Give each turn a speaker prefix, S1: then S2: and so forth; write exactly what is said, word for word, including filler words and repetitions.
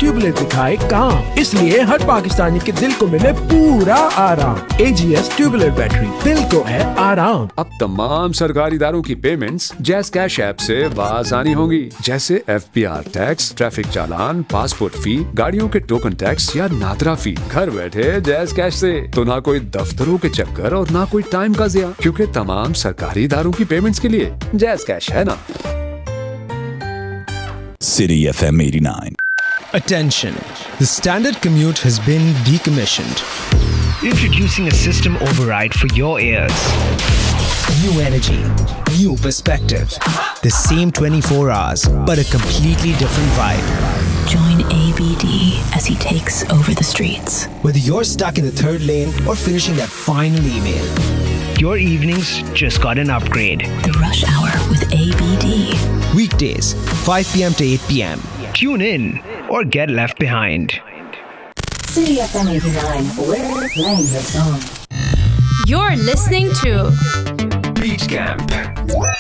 S1: Tubular दिखाए काम, इसलिए हर पाकिस्तानी के दिल को मिले पूरा आराम। ए जी एस ट्यूबलर बैटरी, दिल को है आराम।
S2: अब तमाम सरकारी इदारों की पेमेंट्स जैस कैश ऐप से आसानी होंगी, जैसे F P R tax, traffic चालान, पासपोर्ट फी, गाड़ियों के टोकन टैक्स या नादरा फी। घर बैठे जैस कैश से तो ना कोई दफ्तरों के चक्कर और ना कोई टाइम का ज़िया, क्योंकि तमाम सरकारी इदारों की पेमेंट्स के लिए जैस कैश है ना।
S3: City F M eighty-nine.
S4: Attention! The standard commute has been decommissioned.
S5: Introducing a system override for your ears.
S4: New energy, new perspective. The same twenty-four hours, but a completely different vibe.
S6: Join A B D as he takes over the streets.
S4: Whether you're stuck in the third lane or finishing that final email,
S5: your evenings just got an upgrade.
S6: The Rush Hour with A B D.
S4: Weekdays, five p.m. to eight p.m.
S5: Tune in or get left behind.
S6: City F M eighty-nine, we're playing the song.
S7: You're listening to
S2: Beach Camp.